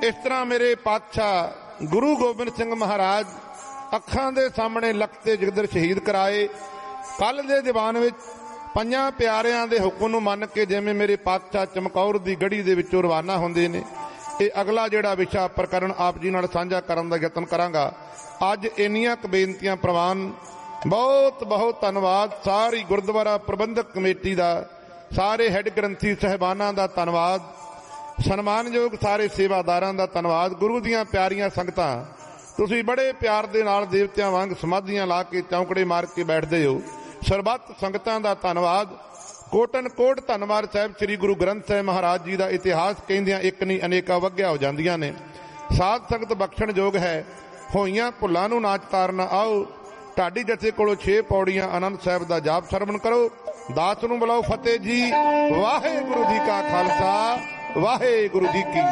इस तरह मेरे पातशाह गुरु गोबिंद सिंह महाराज अखां दे सामने लखते जिगदर शहीद कराए। कल दे दीवान विच पंजां प्यारियां दे हुक्म नूं मन के जिवें मेरे पातशाह चमकौर दी गढ़ी दे विचों रवाना हुंदे ने, ये अगला जिहड़ा विशा प्रकरण आप जी नाल साझा करन दा यतन करांगा। अज इन्नियां क बेनतियां प्रवान। बहुत बहुत धन्नवाद सारी गुरुद्वारा प्रबंधक कमेटी दा, सारे हैड ग्रंथी साहिबानां दा धन्नवाद, सन्मानयोग सारे सेवादारां दा धन्नवाद। गुरु दीआं प्यारियां संगतां, तुसीं बड़े प्यार दे नाल देवतियां वांग समाधियां ला के चौंकड़े मार के बैठदे हो। सरबत संगतां दा धन्नवाद। कोटन कोट धन्नवाद साहिब श्री गुरु ग्रंथ साहिब महाराज जी का इतिहास कहंदियां एक नहीं अनेका वग्या हो जांदियां ने। साध संगत बख्शण योग है, होइयां भुल्लां नूं ना तारना। आओ ढाडी जथे कोलों 6 पौड़ियां आनंद साहिब दा जाप सरवण करो। दास नूं बुलाओ फतेह जी। वाहिगुरू जी का खालसा, वाहिगुरू जी की